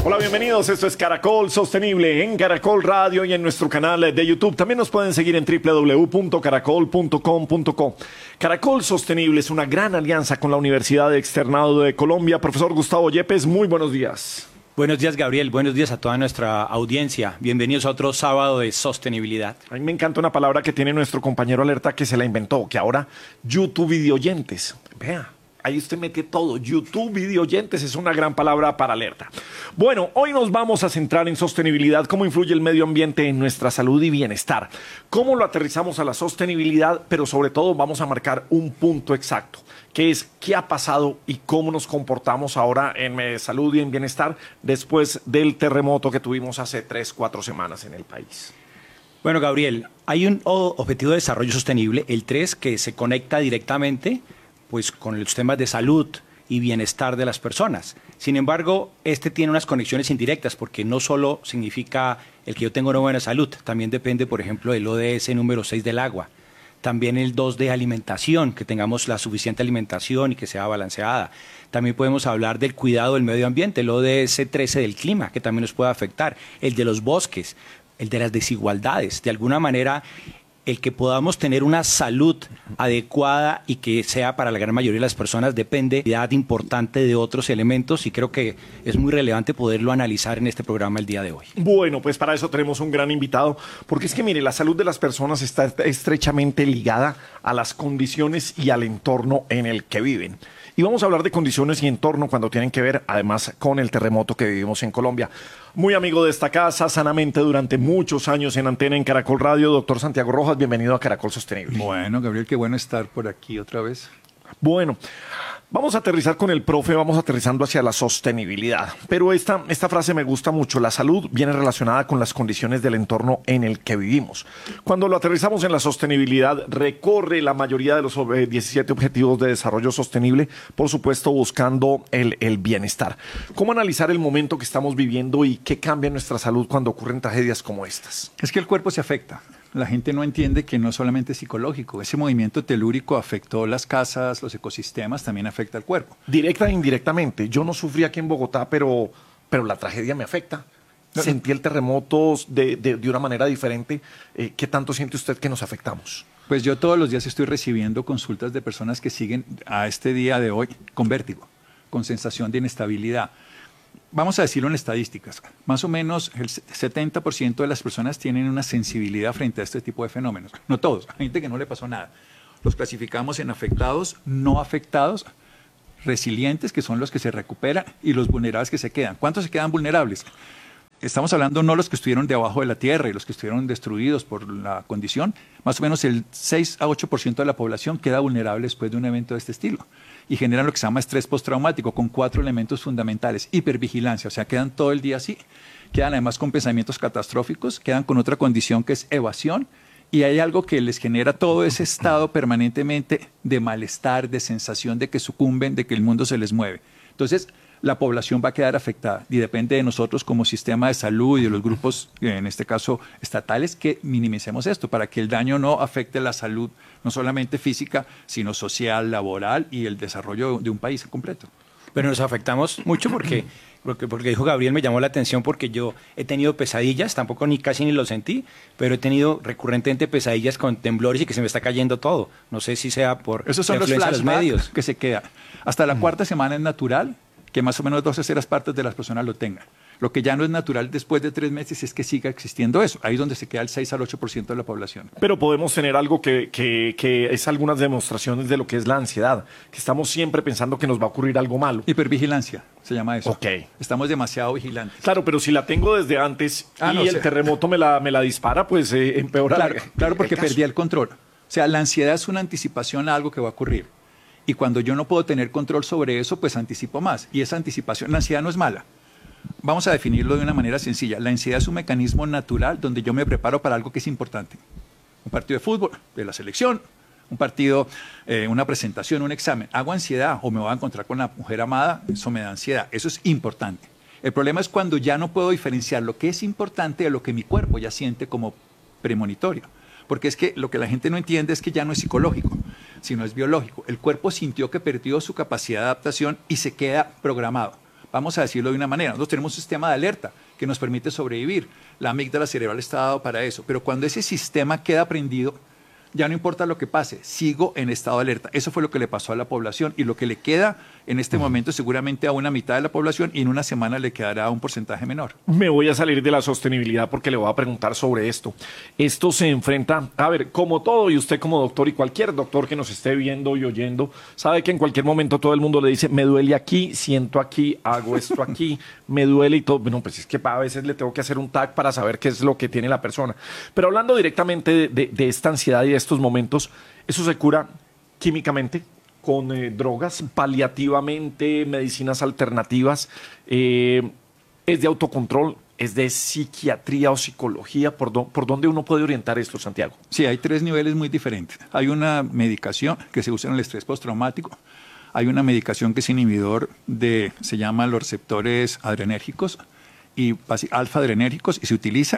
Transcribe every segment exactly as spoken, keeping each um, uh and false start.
Hola, bienvenidos. Esto es Caracol Sostenible en Caracol Radio y en nuestro canal de YouTube. También nos pueden seguir en doble u doble u doble u punto caracol punto com punto co. Caracol Sostenible es una gran alianza con la Universidad de Externado de Colombia. Profesor Gustavo Yepes, muy buenos días. Buenos días, Gabriel. Buenos días a toda nuestra audiencia. Bienvenidos a otro sábado de sostenibilidad. A mí me encanta una palabra que tiene nuestro compañero Alerta que se la inventó, que ahora YouTube videoyentes. Vea. Ahí usted mete todo. YouTube videoyentes es una gran palabra para Alerta. Bueno, hoy nos vamos a centrar en sostenibilidad, cómo influye el medio ambiente en nuestra salud y bienestar, cómo lo aterrizamos a la sostenibilidad, pero sobre todo vamos a marcar un punto exacto, que es qué ha pasado y cómo nos comportamos ahora en eh, salud y en bienestar después del terremoto que tuvimos hace tres, cuatro semanas en el país. Bueno, Gabriel, hay un objetivo de desarrollo sostenible, el tres, que se conecta directamente pues con los temas de salud y bienestar de las personas. Sin embargo, este tiene unas conexiones indirectas porque no solo significa el que yo tenga una buena salud, también depende, por ejemplo, del O D S número seis del agua, también el dos de alimentación, que tengamos la suficiente alimentación y que sea balanceada. También podemos hablar del cuidado del medio ambiente, el O D S trece del clima, que también nos puede afectar, el de los bosques, el de las desigualdades. De alguna manera, el que podamos tener una salud adecuada y que sea para la gran mayoría de las personas depende de edad importante de otros elementos y creo que es muy relevante poderlo analizar en este programa el día de hoy. Bueno, pues para eso tenemos un gran invitado, porque es que mire, la salud de las personas está estrechamente ligada a las condiciones y al entorno en el que viven. Y vamos a hablar de condiciones y entorno cuando tienen que ver, además, con el terremoto que vivimos en Colombia. Muy amigo de esta casa, sanamente durante muchos años en Antena en Caracol Radio, doctor Santiago Rojas, bienvenido a Caracol Sostenible. Bueno, Gabriel, qué bueno estar por aquí otra vez. Bueno, vamos a aterrizar con el profe, vamos aterrizando hacia la sostenibilidad. Pero esta, esta frase me gusta mucho. La salud viene relacionada con las condiciones del entorno en el que vivimos. Cuando lo aterrizamos en la sostenibilidad, recorre la mayoría de los diecisiete Objetivos de Desarrollo Sostenible, por supuesto buscando el, el bienestar. ¿Cómo analizar el momento que estamos viviendo y qué cambia en nuestra salud cuando ocurren tragedias como estas? Es que el cuerpo se afecta. La gente no entiende que no solamente es psicológico. Ese movimiento telúrico afectó las casas, los ecosistemas, también afecta al cuerpo. Directa e indirectamente. Yo no sufrí aquí en Bogotá, pero, pero la tragedia me afecta. Sentí el terremoto de, de, de una manera diferente. Eh, ¿Qué tanto siente usted que nos afectamos? Pues yo todos los días estoy recibiendo consultas de personas que siguen a este día de hoy con vértigo, con sensación de inestabilidad. Vamos a decirlo en estadísticas, más o menos el setenta por ciento de las personas tienen una sensibilidad frente a este tipo de fenómenos. No todos, hay gente que no le pasó nada. Los clasificamos en afectados, no afectados, resilientes, que son los que se recuperan, y los vulnerables que se quedan. ¿Cuántos se quedan vulnerables? Estamos hablando no los que estuvieron debajo de la tierra y los que estuvieron destruidos por la condición, más o menos el seis a ocho por ciento de la población queda vulnerable después de un evento de este estilo. Y generan lo que se llama estrés postraumático con cuatro elementos fundamentales. Hipervigilancia, o sea, quedan todo el día así, quedan además con pensamientos catastróficos, quedan con otra condición que es evasión, y hay algo que les genera todo ese estado permanentemente de malestar, de sensación de que sucumben, de que el mundo se les mueve. Entonces, la población va a quedar afectada y depende de nosotros como sistema de salud y de los grupos, en este caso estatales, que minimicemos esto para que el daño no afecte la salud, no solamente física, sino social, laboral y el desarrollo de un país completo. Pero nos afectamos mucho porque, porque, porque dijo Gabriel, me llamó la atención porque yo he tenido pesadillas, tampoco ni casi ni lo sentí, pero he tenido recurrentemente pesadillas con temblores y que se me está cayendo todo. No sé si sea por Esos son la los influencia de los medios. que se quedan. Hasta la mm. cuarta semana es natural que más o menos dos terceras partes de las personas lo tengan. Lo que ya no es natural después de tres meses es que siga existiendo eso. Ahí es donde se queda el seis al ocho por ciento de la población. Pero podemos tener algo que, que, que es algunas demostraciones de lo que es la ansiedad, que estamos siempre pensando que nos va a ocurrir algo malo. Hipervigilancia, se llama eso. Ok. Estamos demasiado vigilantes. Claro, pero si la tengo desde antes ah, y no, el sé. terremoto me la, me la dispara, pues eh, empeora. Claro, la, claro porque perdí el control. O sea, la ansiedad es una anticipación a algo que va a ocurrir. Y cuando yo no puedo tener control sobre eso, pues anticipo más. Y esa anticipación, la ansiedad no es mala. Vamos a definirlo de una manera sencilla. La ansiedad es un mecanismo natural donde yo me preparo para algo que es importante. Un partido de fútbol, de la selección, un partido, eh, una presentación, un examen. Hago ansiedad o me voy a encontrar con la mujer amada, eso me da ansiedad. Eso es importante. El problema es cuando ya no puedo diferenciar lo que es importante de lo que mi cuerpo ya siente como premonitorio. Porque es que lo que la gente no entiende es que ya no es psicológico, sino es biológico. El cuerpo sintió que perdió su capacidad de adaptación y se queda programado. Vamos a decirlo de una manera. Nosotros tenemos un sistema de alerta que nos permite sobrevivir. La amígdala cerebral está dado para eso. Pero cuando ese sistema queda prendido, ya no importa lo que pase, sigo en estado de alerta. Eso fue lo que le pasó a la población y lo que le queda en este momento seguramente a una mitad de la población y en una semana le quedará un porcentaje menor. Me voy a salir de la sostenibilidad porque le voy a preguntar sobre esto. Esto se enfrenta, a ver, como todo, y usted como doctor y cualquier doctor que nos esté viendo y oyendo, sabe que en cualquier momento todo el mundo le dice, me duele aquí, siento aquí, hago esto aquí, me duele y todo. Bueno, pues es que a veces le tengo que hacer un tag para saber qué es lo que tiene la persona. Pero hablando directamente de, de, de esta ansiedad y de estos momentos, ¿eso se cura químicamente? Con eh, drogas, paliativamente, medicinas alternativas, eh, es de autocontrol, es de psiquiatría o psicología. ¿Por, do, ¿Por dónde uno puede orientar esto, Santiago? Sí, hay tres niveles muy diferentes. Hay una medicación que se usa en el estrés postraumático, hay una medicación que es inhibidor de, se llama los receptores adrenérgicos y alfa-adrenérgicos y se utiliza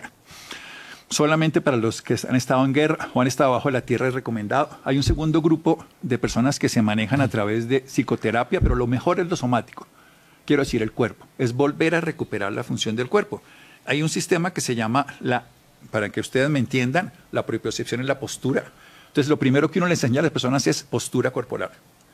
solamente para los que han estado en guerra o han estado bajo la tierra, es recomendado. Hay un segundo grupo de personas que se manejan a través de psicoterapia, pero lo mejor es lo somático. Quiero decir, el cuerpo. Es volver a recuperar la función del cuerpo. Hay un sistema que se llama, la, para que ustedes me entiendan, la propiocepción es la postura. Entonces, lo primero que uno le enseña a las personas es postura corporal.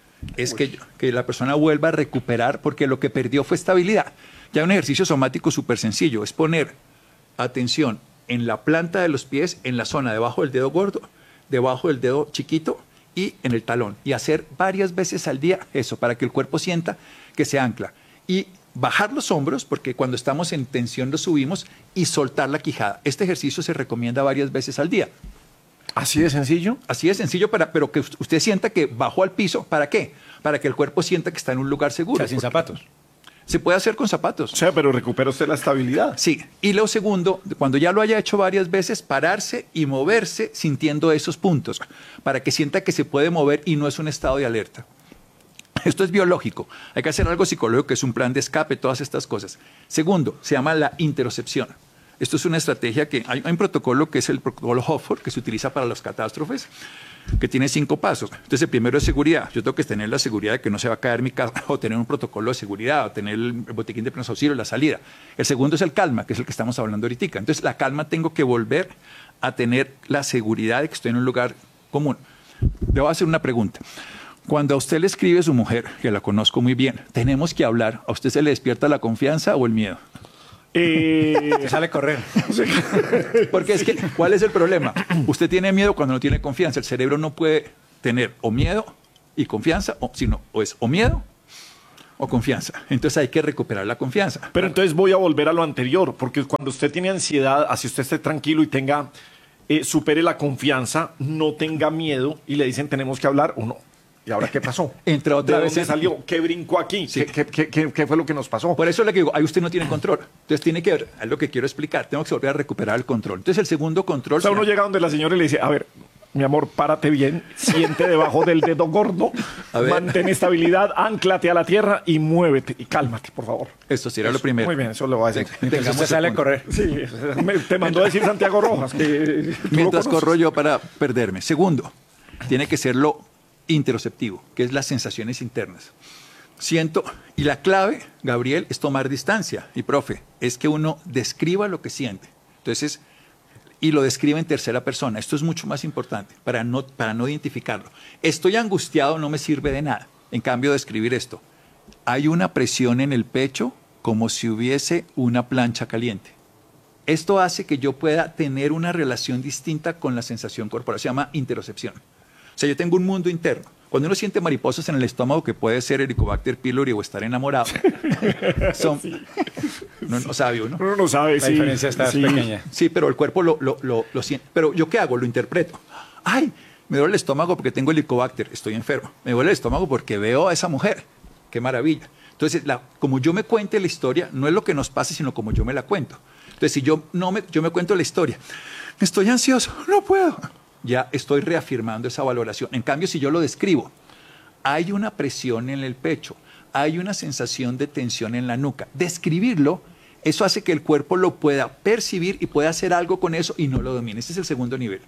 Es que, que la persona vuelva a recuperar porque lo que perdió fue estabilidad. Ya un ejercicio somático súper sencillo es poner atención en la planta de los pies, en la zona debajo del dedo gordo, debajo del dedo chiquito y en el talón. Y hacer varias veces al día eso, para que el cuerpo sienta que se ancla. Y bajar los hombros, porque cuando estamos en tensión los subimos, y soltar la quijada. Este ejercicio se recomienda varias veces al día. ¿Así de sencillo? Así de sencillo, para, pero que usted sienta que bajó al piso. ¿Para qué? Para que el cuerpo sienta que está en un lugar seguro. O sea, sin zapatos. Se puede hacer con zapatos. O sea, pero recupera usted la estabilidad. Sí. Y lo segundo, cuando ya lo haya hecho varias veces, pararse y moverse sintiendo esos puntos, para que sienta que se puede mover y no es un estado de alerta. Esto es biológico. Hay que hacer algo psicológico, que es un plan de escape, todas estas cosas. Segundo, se llama la interocepción. Esto es una estrategia que hay, hay un protocolo que es el protocolo Hofford, que se utiliza para las catástrofes, que tiene cinco pasos. Entonces, el primero es seguridad. Yo tengo que tener la seguridad de que no se va a caer mi casa, o tener un protocolo de seguridad, o tener el botiquín de primeros auxilios, la salida. El segundo es el calma, que es el que estamos hablando ahorita. Entonces, la calma, tengo que volver a tener la seguridad de que estoy en un lugar común. Le voy a hacer una pregunta. Cuando a usted le escribe a su mujer, que la conozco muy bien, tenemos que hablar, ¿a usted se le despierta la confianza o el miedo? Eh, se sale a correr. Porque es que, ¿cuál es el problema? Usted tiene miedo cuando no tiene confianza. El cerebro no puede tener o miedo y confianza, o, sino o es o miedo o confianza. Entonces hay que recuperar la confianza. Pero entonces voy a volver a lo anterior, porque cuando usted tiene ansiedad, así usted esté tranquilo y tenga, eh, supere la confianza, no tenga miedo y le dicen tenemos que hablar, uno. ¿Y ahora qué pasó? Entra otra ¿De vez dónde en- salió? ¿Qué brincó aquí? Sí. ¿Qué, qué, qué, qué fue lo que nos pasó? Por eso le digo, ahí usted no tiene control. Entonces tiene que ver, es lo que quiero explicar, tengo que volver a recuperar el control. Entonces el segundo control... O sea, se uno llama- llega donde la señora y le dice, a ver, mi amor, párate bien, siente debajo del dedo gordo, A ver. mantén estabilidad, anclate a la tierra y muévete y cálmate, por favor. Esto sería lo Eso, primero. Muy bien, eso lo voy a decir. Entonces Tengamos usted sale a el correr. Sí, me- te mandó a decir Santiago Rojas que tú lo Mientras conoces. corro yo para perderme. Segundo, tiene que ser lo interoceptivo, que es las sensaciones internas. Siento, y la clave, Gabriel, es tomar distancia. Y profe, es que uno describa lo que siente. Entonces, y lo describe en tercera persona. Esto es mucho más importante para no, para no identificarlo. Estoy angustiado, no me sirve de nada. En cambio, describir esto. Hay una presión en el pecho como si hubiese una plancha caliente. Esto hace que yo pueda tener una relación distinta con la sensación corporal. Se llama interocepción. O sea, yo tengo un mundo interno. Cuando uno siente mariposas en el estómago, que puede ser Helicobacter pylori o estar enamorado, son... No, no sabe uno. Uno no sabe, La sí. diferencia está sí. pequeña. Sí, pero el cuerpo lo, lo, lo, lo siente. Pero ¿yo qué hago? Lo interpreto. Ay, me duele el estómago porque tengo Helicobacter, estoy enfermo. Me duele el estómago porque veo a esa mujer. Qué maravilla. Entonces, la, como yo me cuente la historia, no es lo que nos pasa, sino como yo me la cuento. Entonces, si yo, no me, yo me cuento la historia, estoy ansioso, no puedo. Ya estoy reafirmando esa valoración. En cambio, si yo lo describo, hay una presión en el pecho, hay una sensación de tensión en la nuca. Describirlo, eso hace que el cuerpo lo pueda percibir y pueda hacer algo con eso y no lo domine. Ese es el segundo nivel.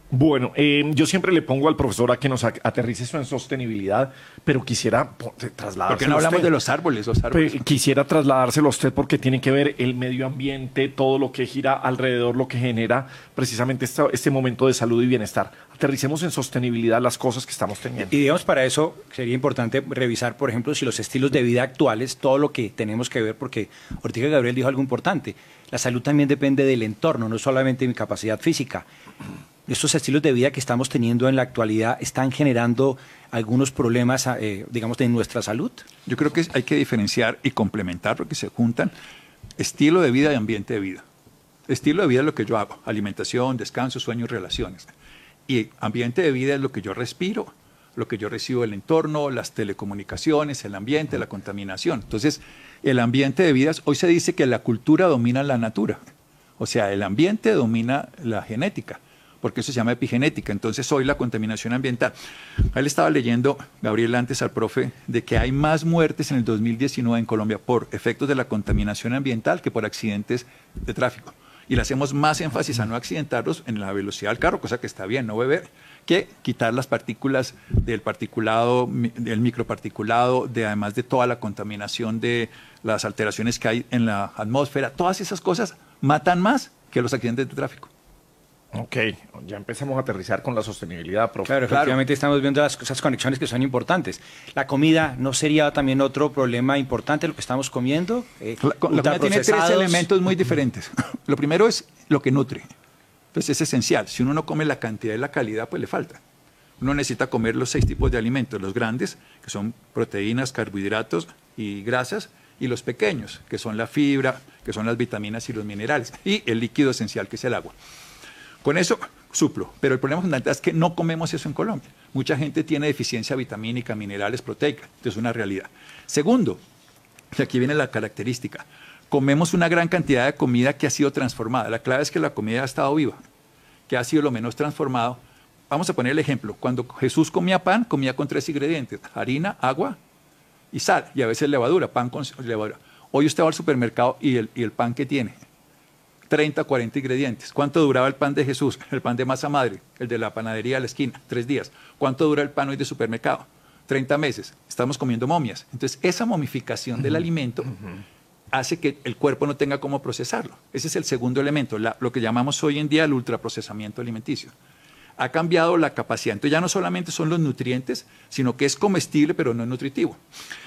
Bueno, eh, yo siempre le pongo al profesor a que nos a- aterrice eso en sostenibilidad, pero quisiera po- trasladárselo. Porque no hablamos a usted. de los árboles, los árboles. Pe- Quisiera trasladárselo a usted porque tiene que ver el medio ambiente, todo lo que gira alrededor, lo que genera precisamente esta- este momento de salud y bienestar. Aterricemos en sostenibilidad las cosas que estamos teniendo. Y digamos, para eso sería importante revisar, por ejemplo, si los estilos de vida actuales, todo lo que tenemos que ver, porque Ortega Gabriel dijo algo importante, la salud también depende del entorno, no solamente de mi capacidad física. Estos estilos de vida que estamos teniendo en la actualidad están generando algunos problemas, eh, digamos, de nuestra salud. Yo creo que hay que diferenciar y complementar porque se juntan estilo de vida y ambiente de vida. Estilo de vida es lo que yo hago, alimentación, descanso, sueño y relaciones. Y ambiente de vida es lo que yo respiro, lo que yo recibo del entorno, las telecomunicaciones, el ambiente, la contaminación. Entonces, el ambiente de vida, hoy se dice que la cultura domina la natura. O sea, el ambiente domina la genética, porque eso se llama epigenética. Entonces, hoy la contaminación ambiental. Él estaba leyendo, Gabriel, antes al profe, de que hay más muertes en el dos mil diecinueve en Colombia por efectos de la contaminación ambiental que por accidentes de tráfico. Y le hacemos más énfasis a no accidentarlos en la velocidad del carro, cosa que está bien, no beber, que quitar las partículas del particulado, mi- del microparticulado, de, además de toda la contaminación de las alteraciones que hay en la atmósfera. Todas esas cosas matan más que los accidentes de tráfico. Ok, ya empezamos a aterrizar con la sostenibilidad, profe. Claro, efectivamente estamos viendo las, esas conexiones que son importantes. La comida no sería también otro problema importante lo que estamos comiendo. Eh, La, la comida tiene tres ultraprocesados. elementos muy diferentes. Lo primero es lo que nutre. Entonces es esencial. Si uno no come la cantidad y la calidad, pues le falta. Uno necesita comer los seis tipos de alimentos. Los grandes, que son proteínas, carbohidratos y grasas. Y los pequeños, que son la fibra, que son las vitaminas y los minerales. Y el líquido esencial, que es el agua. Con eso suplo, pero el problema fundamental es que no comemos eso en Colombia. Mucha gente tiene deficiencia vitamínica, minerales, proteica, esto es una realidad. Segundo, y aquí viene la característica, comemos una gran cantidad de comida que ha sido transformada. La clave es que la comida ha estado viva, que ha sido lo menos transformado. Vamos a poner el ejemplo, cuando Jesús comía pan, comía con tres ingredientes, harina, agua y sal, y a veces levadura, pan con levadura. Hoy usted va al supermercado y el, y el pan que tiene, treinta, cuarenta ingredientes. ¿Cuánto duraba el pan de Jesús? El pan de masa madre, el de la panadería de la esquina, tres días. ¿Cuánto dura el pan hoy de supermercado? treinta meses. Estamos comiendo momias. Entonces, esa momificación del alimento hace que el cuerpo no tenga cómo procesarlo. Ese es el segundo elemento, la- lo que llamamos hoy en día el ultraprocesamiento alimenticio. Ha cambiado la capacidad. Entonces, ya no solamente son los nutrientes, sino que es comestible, pero no es nutritivo.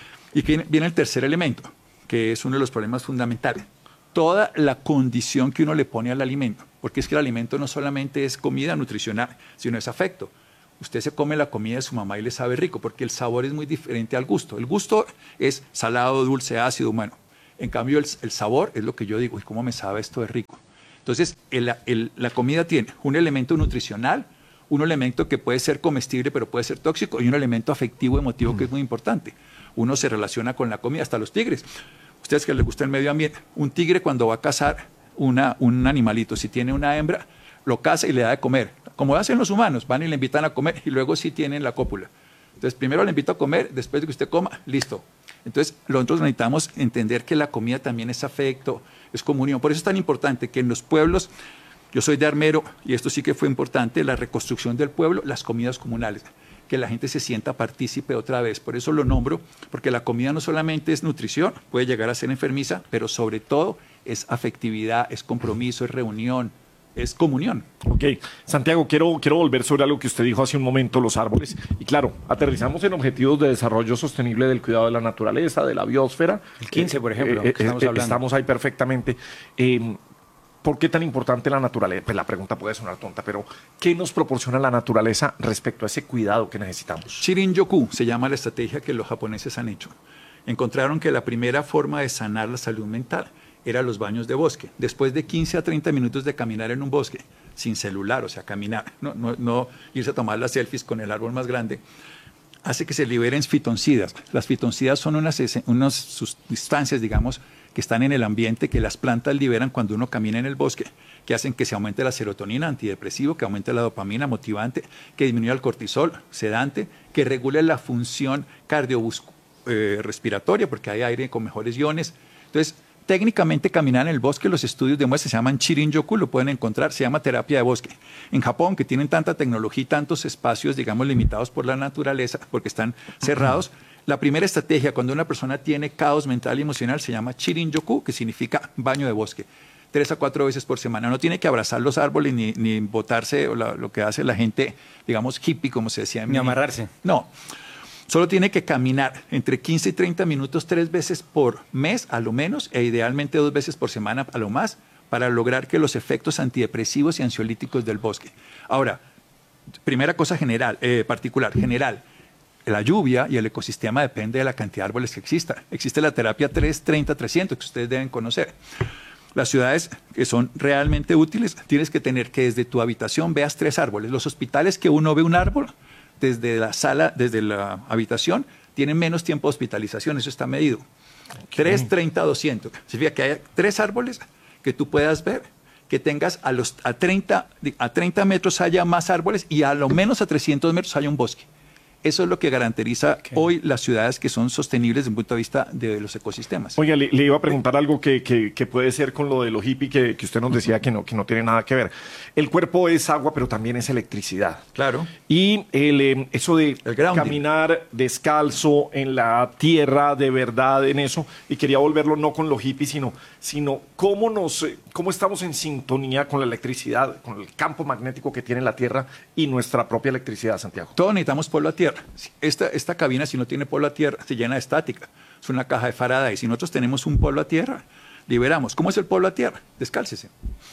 Y que viene el tercer elemento, que es uno de los problemas fundamentales. Toda la condición que uno le pone al alimento, porque es que el alimento no solamente es comida nutricional, sino es afecto. Usted se come la comida de su mamá y le sabe rico, porque el sabor es muy diferente al gusto. El gusto es salado, dulce, ácido, bueno. En cambio, el, el sabor es lo que yo digo, ¿y cómo me sabe esto de rico? Entonces, el- el- la comida tiene un elemento nutricional, un elemento que puede ser comestible, pero puede ser tóxico, y un elemento afectivo, emotivo, que es muy importante. Uno se relaciona con la comida, hasta los tigres. Ustedes que les gusta el medio ambiente, un tigre cuando va a cazar una, un animalito, si tiene una hembra, lo caza y le da de comer. Como hacen los humanos, van y le invitan a comer y luego sí tienen la cópula. Entonces, primero le invito a comer, después de que usted coma, listo. Entonces, nosotros necesitamos entender que la comida también es afecto, es comunión. Por eso es tan importante que en los pueblos, yo soy de Armero y esto sí que fue importante, la reconstrucción del pueblo, las comidas comunales, que la gente se sienta partícipe otra vez. Por eso lo nombro, porque la comida no solamente es nutrición, puede llegar a ser enfermiza, pero sobre todo es afectividad, es compromiso, es reunión, es comunión. Ok, Santiago, quiero, quiero volver sobre algo que usted dijo hace un momento, los árboles. Y claro, aterrizamos en objetivos de desarrollo sostenible del cuidado de la naturaleza, de la biosfera. El quince, por ejemplo, Eh, que estamos eh, hablando. Estamos ahí perfectamente. Eh, ¿Por qué tan importante la naturaleza? Pues la pregunta puede sonar tonta, pero ¿qué nos proporciona la naturaleza respecto a ese cuidado que necesitamos? Shirin-yoku se llama la estrategia que los japoneses han hecho. Encontraron que la primera forma de sanar la salud mental era los baños de bosque. Después de quince a treinta minutos de caminar en un bosque, sin celular, o sea, caminar, no, no, no irse a tomar las selfies con el árbol más grande, hace que se liberen fitoncidas. Las fitoncidas son unas, ese- unas sustancias, digamos, que están en el ambiente, que las plantas liberan cuando uno camina en el bosque, que hacen que se aumente la serotonina, antidepresivo, que aumente la dopamina, motivante, que disminuya el cortisol, sedante, que regule la función cardiorrespiratoria, porque hay aire con mejores iones. Entonces, Técnicamente, caminar en el bosque, los estudios demuestran, se llaman Shirin-yoku, lo pueden encontrar, se llama terapia de bosque. En Japón, que tienen tanta tecnología y tantos espacios, digamos, limitados por la naturaleza, porque están cerrados, la primera estrategia cuando una persona tiene caos mental y emocional se llama Shirin-yoku, que significa baño de bosque. Tres a cuatro veces por semana. No tiene que abrazar los árboles ni, ni botarse, o la, lo que hace la gente, digamos, hippie, como se decía. En Ni mi... amarrarse. No. Solo tiene que caminar entre quince y treinta minutos tres veces por mes, a lo menos, e idealmente dos veces por semana, a lo más, para lograr que los efectos antidepresivos y ansiolíticos del bosque. Ahora, primera cosa general, eh, particular, general. La lluvia y el ecosistema depende de la cantidad de árboles que exista. Existe la terapia tres treinta trescientos, que ustedes deben conocer. Las ciudades que son realmente útiles, tienes que tener que desde tu habitación veas tres árboles. Los hospitales que uno ve un árbol, desde la sala, desde la habitación, tienen menos tiempo de hospitalización, eso está medido. Okay. tres, treinta, doscientos. Significa que hay tres árboles que tú puedas ver, que tengas a, los, a, treinta, a treinta metros haya más árboles y a lo menos a trescientos metros haya un bosque. Eso es lo que garantiza okay. hoy las ciudades que son sostenibles desde un punto de vista de los ecosistemas. Oiga, le, le iba a preguntar algo que, que, que puede ser con lo de lo hippie que, que usted nos decía que no, que no tiene nada que ver. El cuerpo es agua, pero también es electricidad. Claro. Y el, eh, eso de caminar descalzo en la tierra, de verdad, en eso, y quería volverlo no con lo hippie, sino, sino cómo, nos, cómo estamos en sintonía con la electricidad, con el campo magnético que tiene la Tierra y nuestra propia electricidad, Santiago. Todos necesitamos polvo a tierra. Esta, esta cabina, si no tiene polvo a tierra, se llena de estática. Es una caja de Faraday. Si nosotros tenemos un polvo a tierra, liberamos. ¿Cómo es el polvo a tierra? Descálcese.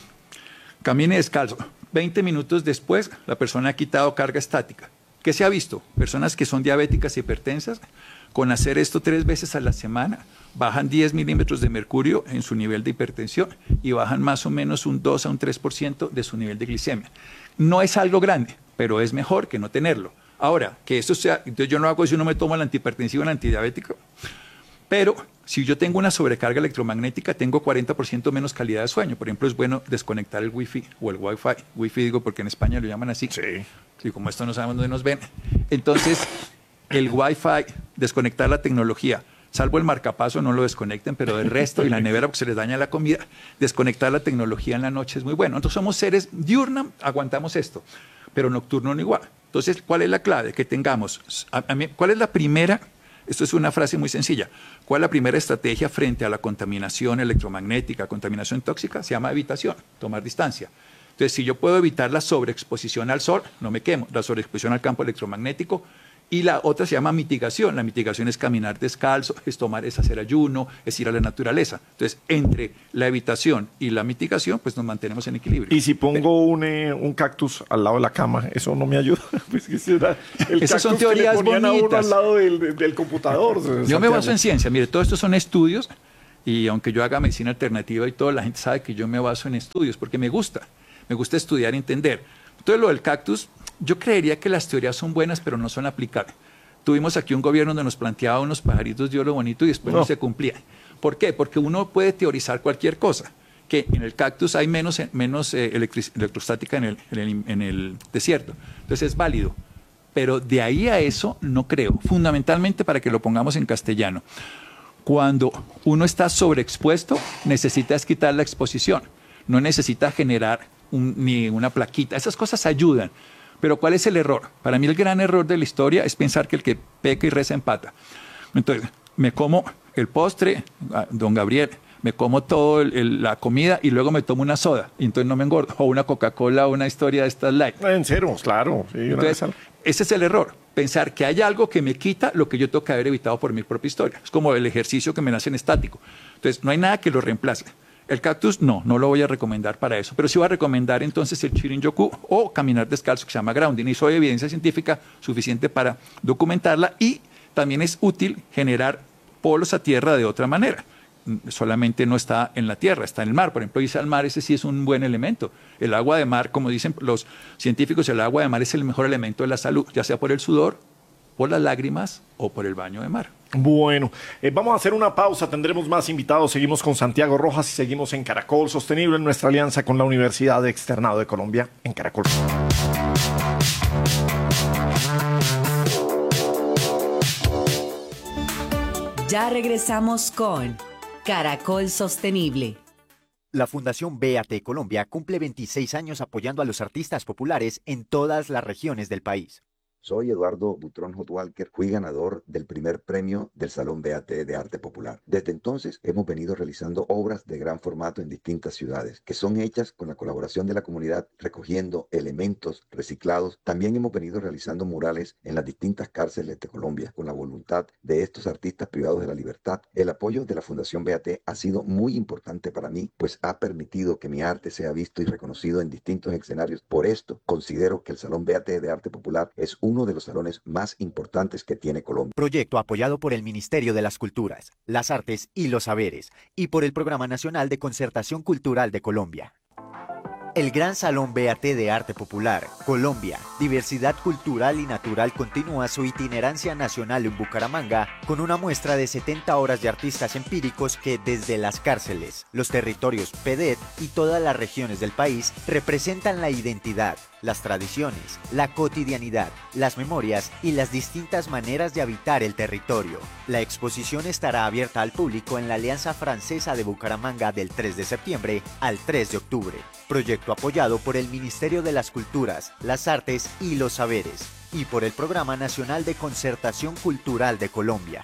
Camine descalzo. veinte minutos después, la persona ha quitado carga estática. ¿Qué se ha visto? Personas que son diabéticas y hipertensas, con hacer esto tres veces a la semana, bajan diez milímetros de mercurio en su nivel de hipertensión y bajan más o menos un dos a un tres por ciento de su nivel de glicemia. No es algo grande, pero es mejor que no tenerlo. Ahora, que esto sea, entonces yo no hago eso, yo no me tomo el antihipertensivo, el antidiabético, pero si yo tengo una sobrecarga electromagnética, tengo cuarenta por ciento menos calidad de sueño. Por ejemplo, es bueno desconectar el wifi o el wifi. Wifi digo porque en España lo llaman así. Sí. Y como esto no sabemos dónde nos ven. Entonces, el wifi, desconectar la tecnología, salvo el marcapaso, no lo desconecten, pero del resto, y la nevera porque se les daña la comida, desconectar la tecnología en la noche es muy bueno. Entonces somos seres diurnos, aguantamos esto, pero nocturno no igual. Entonces, ¿cuál es la clave? Que tengamos, a, a mí, ¿cuál es la primera? Esto es una frase muy sencilla. ¿Cuál es la primera estrategia frente a la contaminación electromagnética, contaminación tóxica? Se llama evitación, tomar distancia. Entonces, si yo puedo evitar la sobreexposición al sol, no me quemo, la sobreexposición al campo electromagnético, y la otra se llama mitigación. La mitigación es caminar descalzo, es tomar, es hacer ayuno, es ir a la naturaleza. Entonces, entre la evitación y la mitigación, pues nos mantenemos en equilibrio. Y si pongo un, eh, un cactus al lado de la cama, ¿eso no me ayuda? Pues que será el Esas son cactus teorías que le ponían a uno bonitas. al lado del, del computador. Yo Santiago. me baso en ciencia. Mire, todo esto son estudios, y aunque yo haga medicina alternativa y todo, la gente sabe que yo me baso en estudios, porque me gusta. Me gusta estudiar y entender. Entonces, lo del cactus, yo creería que las teorías son buenas, pero no son aplicables. Tuvimos aquí un gobierno donde nos planteaba unos pajaritos de oro bonito y después no, no se cumplía. ¿Por qué? Porque uno puede teorizar cualquier cosa. Que en el cactus hay menos, menos eh, electrostática en el, en, el, en el desierto. Entonces es válido. Pero de ahí a eso no creo. Fundamentalmente, para que lo pongamos en castellano, cuando uno está sobreexpuesto, necesitas quitar la exposición. No necesita generar un, ni una plaquita. Esas cosas ayudan. Pero ¿cuál es el error? Para mí el gran error de la historia es pensar que el que peca y reza empata. Entonces, me como el postre, don Gabriel, me como toda la comida y luego me tomo una soda y entonces no me engordo. O una Coca-Cola o una historia de estas light. En serio, claro. Sí, entonces, ese es el error. Pensar que hay algo que me quita lo que yo tengo que haber evitado por mi propia historia. Es como el ejercicio que me nace en estático. Entonces, no hay nada que lo reemplace. El cactus, no, no lo voy a recomendar para eso, pero sí voy a recomendar entonces el Shirin-yoku o caminar descalzo, que se llama grounding. Y eso hay evidencia científica suficiente para documentarla, y también es útil generar polos a tierra de otra manera. Solamente no está en la tierra, está en el mar. Por ejemplo, irse al mar, ese sí es un buen elemento. El agua de mar, como dicen los científicos, el agua de mar es el mejor elemento de la salud, ya sea por el sudor, por las lágrimas o por el baño de mar. Bueno, eh, vamos a hacer una pausa, tendremos más invitados, seguimos con Santiago Rojas y seguimos en Caracol Sostenible, en nuestra alianza con la Universidad de Externado de Colombia, en Caracol. Ya regresamos con Caracol Sostenible. La Fundación B A T Colombia cumple veintiséis años apoyando a los artistas populares en todas las regiones del país. Soy Eduardo Butrón Hot Walker, fui ganador del primer premio del Salón B A T de Arte Popular. Desde entonces hemos venido realizando obras de gran formato en distintas ciudades, que son hechas con la colaboración de la comunidad, recogiendo elementos reciclados. También hemos venido realizando murales en las distintas cárceles de Colombia, con la voluntad de estos artistas privados de la libertad. El apoyo de la Fundación B A T ha sido muy importante para mí, pues ha permitido que mi arte sea visto y reconocido en distintos escenarios. Por esto, considero que el Salón B A T de Arte Popular es uno de los salones más importantes que tiene Colombia. Proyecto apoyado por el Ministerio de las Culturas, las Artes y los Saberes y por el Programa Nacional de Concertación Cultural de Colombia. El Gran Salón B A T de Arte Popular, Colombia, Diversidad Cultural y Natural continúa su itinerancia nacional en Bucaramanga con una muestra de setenta horas de artistas empíricos que desde las cárceles, los territorios P D E T y todas las regiones del país representan la identidad, las tradiciones, la cotidianidad, las memorias y las distintas maneras de habitar el territorio. La exposición estará abierta al público en la Alianza Francesa de Bucaramanga del tres de septiembre al tres de octubre. Proyecto apoyado por el Ministerio de las Culturas, las Artes y los Saberes y por el Programa Nacional de Concertación Cultural de Colombia.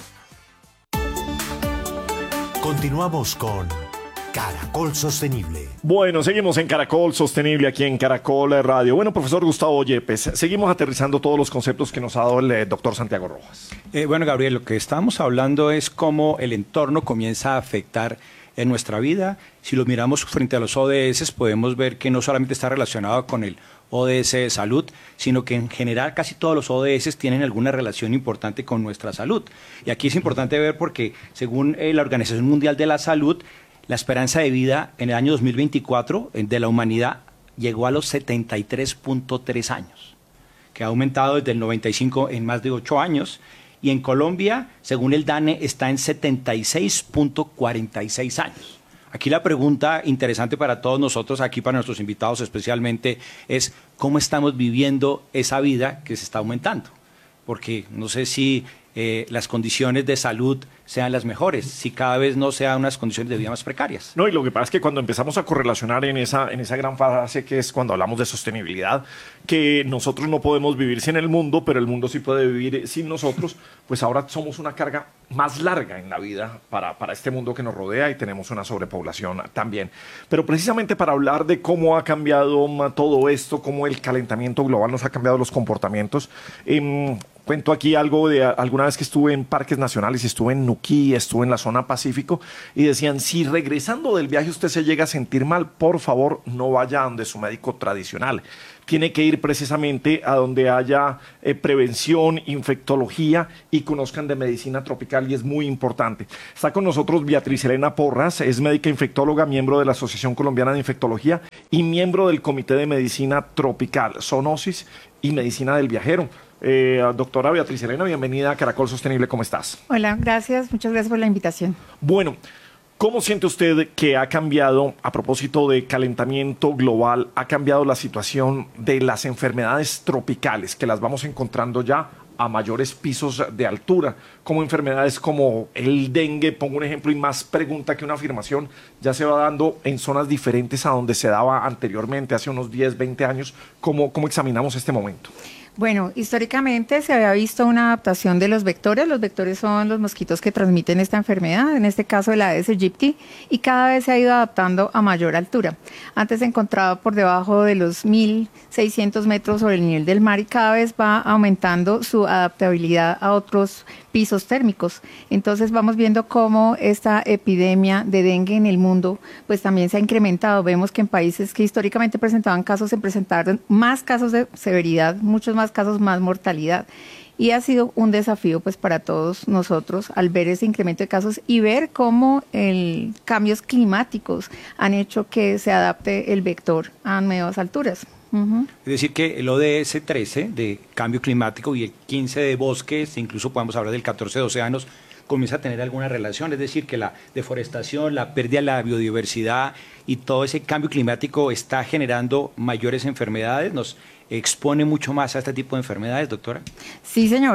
Continuamos con Caracol Sostenible. Bueno, seguimos en Caracol Sostenible, aquí en Caracol Radio. Bueno, profesor Gustavo Yepes, seguimos aterrizando todos los conceptos que nos ha dado el eh, doctor Santiago Rojas. Eh, bueno, Gabriel, lo que estamos hablando es cómo el entorno comienza a afectar en nuestra vida. Si lo miramos frente a los O D S, podemos ver que no solamente está relacionado con el O D S de salud, sino que en general casi todos los O D S tienen alguna relación importante con nuestra salud. Y aquí es importante ver porque, según eh, la Organización Mundial de la Salud, la esperanza de vida en el año dos mil veinticuatro de la humanidad llegó a los setenta y tres punto tres años, que ha aumentado desde el noventa y cinco en más de ocho años. Y en Colombia, según el DANE, está en setenta y seis punto cuarenta y seis años. Aquí la pregunta interesante para todos nosotros, aquí para nuestros invitados especialmente, es cómo estamos viviendo esa vida que se está aumentando. Porque no sé si eh, las condiciones de salud sean las mejores, si cada vez no sean unas condiciones de vida más precarias. No, y lo que pasa es que cuando empezamos a correlacionar en esa, en esa gran fase que es cuando hablamos de sostenibilidad, que nosotros no podemos vivir sin el mundo, pero el mundo sí puede vivir sin nosotros, pues ahora somos una carga más larga en la vida para, para este mundo que nos rodea y tenemos una sobrepoblación también. Pero precisamente para hablar de cómo ha cambiado todo esto, cómo el calentamiento global nos ha cambiado los comportamientos, eh, cuento aquí algo de alguna vez que estuve en parques nacionales, estuve en Nuquí, estuve en la zona Pacífico y decían, si regresando del viaje usted se llega a sentir mal, por favor no vaya a donde su médico tradicional. Tiene que ir precisamente a donde haya eh, prevención, infectología y conozcan de medicina tropical y es muy importante. Está con nosotros Beatriz Elena Porras, es médica infectóloga, miembro de la Asociación Colombiana de Infectología y miembro del Comité de Medicina Tropical, Zoonosis y Medicina del Viajero. Eh, doctora Beatriz Elena, bienvenida a Caracol Sostenible, ¿cómo estás? Hola, gracias, muchas gracias por la invitación. Bueno, ¿cómo siente usted que ha cambiado, a propósito de calentamiento global, ha cambiado la situación de las enfermedades tropicales, que las vamos encontrando ya a mayores pisos de altura, como enfermedades como el dengue, pongo un ejemplo y más pregunta que una afirmación, ya se va dando en zonas diferentes a donde se daba anteriormente, hace unos diez, veinte años? ¿Cómo, cómo examinamos este momento? Bueno, históricamente se había visto una adaptación de los vectores. Los vectores son los mosquitos que transmiten esta enfermedad, en este caso el Aedes aegypti, y cada vez se ha ido adaptando a mayor altura. Antes se encontraba por debajo de los mil seiscientos metros sobre el nivel del mar y cada vez va aumentando su adaptabilidad a otros pisos térmicos. Entonces vamos viendo cómo esta epidemia de dengue en el mundo pues también se ha incrementado. Vemos que en países que históricamente presentaban casos se presentaron más casos de severidad, muchos más casos, más mortalidad. Y ha sido un desafío pues para todos nosotros al ver ese incremento de casos y ver cómo el cambios climáticos han hecho que se adapte el vector a nuevas alturas. Uh-huh. Es decir, que el O D S trece de cambio climático y el quince de bosques, incluso podemos hablar del catorce de océanos, comienza a tener alguna relación, es decir, que la deforestación, la pérdida de la biodiversidad y todo ese cambio climático está generando mayores enfermedades, nos expone mucho más a este tipo de enfermedades, doctora. Sí, señor.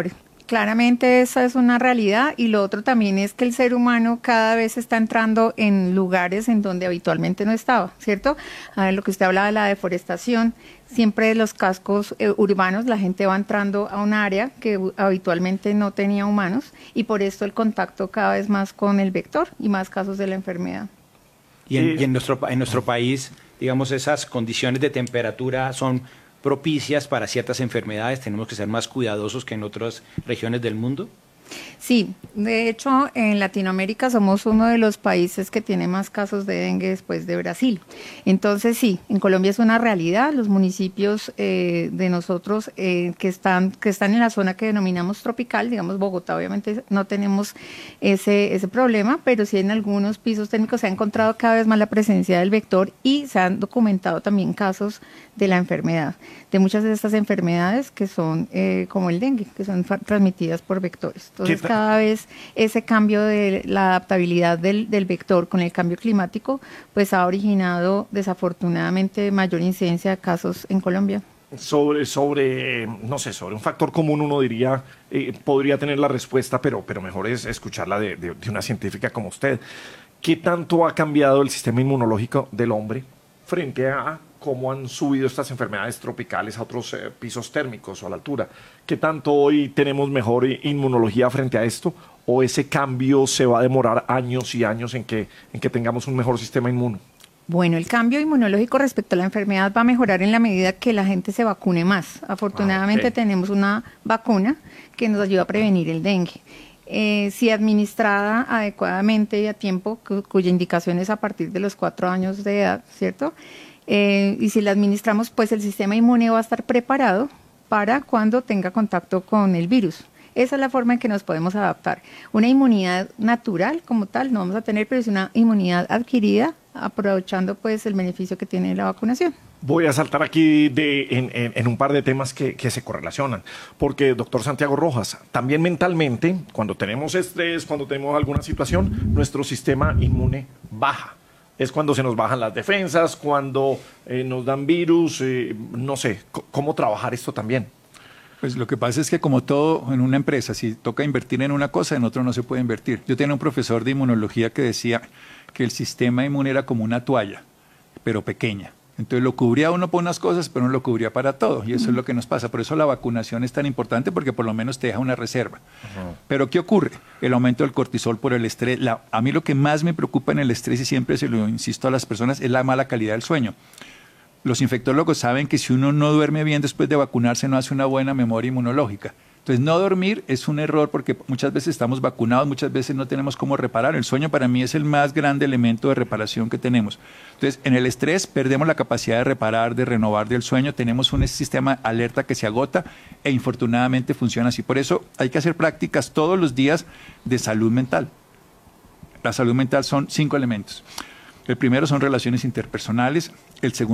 Claramente esa es una realidad y lo otro también es que el ser humano cada vez está entrando en lugares en donde habitualmente no estaba, ¿cierto? A ver, lo que usted hablaba de la deforestación, siempre los cascos eh, urbanos la gente va entrando a un área que uh, habitualmente no tenía humanos y por esto el contacto cada vez más con el vector y más casos de la enfermedad. Y en, y en, nuestro, en nuestro país, digamos, esas condiciones de temperatura son propicias para ciertas enfermedades, tenemos que ser más cuidadosos que en otras regiones del mundo. Sí, de hecho en Latinoamérica somos uno de los países que tiene más casos de dengue después de Brasil. Entonces sí, en Colombia es una realidad, los municipios eh, de nosotros eh, que, están, que están en la zona que denominamos tropical, digamos Bogotá obviamente no tenemos ese, ese problema, pero sí en algunos pisos técnicos se ha encontrado cada vez más la presencia del vector y se han documentado también casos de la enfermedad, de muchas de estas enfermedades que son eh, como el dengue, que son transmitidas por vectores. Entonces cada vez ese cambio de la adaptabilidad del, del vector con el cambio climático pues ha originado desafortunadamente mayor incidencia de casos en Colombia. Sobre, sobre, no sé, sobre un factor común uno diría, eh, podría tener la respuesta, pero, pero mejor es escucharla de, de, de una científica como usted. ¿Qué tanto ha cambiado el sistema inmunológico del hombre frente a cómo han subido estas enfermedades tropicales a otros eh, pisos térmicos o a la altura? ¿Qué tanto hoy tenemos mejor inmunología frente a esto? ¿O ese cambio se va a demorar años y años en que, en que tengamos un mejor sistema inmuno? Bueno, el cambio inmunológico respecto a la enfermedad va a mejorar en la medida que la gente se vacune más. Afortunadamente ah, okay. tenemos una vacuna que nos ayuda a prevenir el dengue. Eh, si administrada adecuadamente y a tiempo, cu- cuya indicación es a partir de los cuatro años de edad, ¿cierto? Eh, y si la administramos, pues el sistema inmune va a estar preparado para cuando tenga contacto con el virus. Esa es la forma en que nos podemos adaptar. Una inmunidad natural como tal no vamos a tener, pero es una inmunidad adquirida aprovechando pues el beneficio que tiene la vacunación. Voy a saltar aquí de, en, en, en un par de temas que, que se correlacionan, porque doctor Santiago Rojas, también mentalmente, cuando tenemos estrés, cuando tenemos alguna situación, nuestro sistema inmune baja. Es cuando se nos bajan las defensas, cuando eh, nos dan virus, eh, no sé, ¿cómo trabajar esto también? Pues lo que pasa es que como todo en una empresa, si toca invertir en una cosa, en otro no se puede invertir. Yo tenía un profesor de inmunología que decía que el sistema inmune era como una toalla, pero pequeña. Entonces lo cubría uno para unas cosas, pero no lo cubría para todo. Y eso uh-huh. es lo que nos pasa. Por eso la vacunación es tan importante, porque por lo menos te deja una reserva. Uh-huh. Pero ¿qué ocurre? El aumento del cortisol por el estrés. La, a mí lo que más me preocupa en el estrés, y siempre se lo insisto a las personas, es la mala calidad del sueño. Los infectólogos saben que si uno no duerme bien después de vacunarse, no hace una buena memoria inmunológica. Entonces, no dormir es un error porque muchas veces estamos vacunados, muchas veces no tenemos cómo reparar. El sueño para mí es el más grande elemento de reparación que tenemos. Entonces, en el estrés perdemos la capacidad de reparar, de renovar del sueño. Tenemos un sistema alerta que se agota e infortunadamente funciona así. Por eso hay que hacer prácticas todos los días de salud mental. La salud mental son cinco elementos. El primero son relaciones interpersonales, el segundo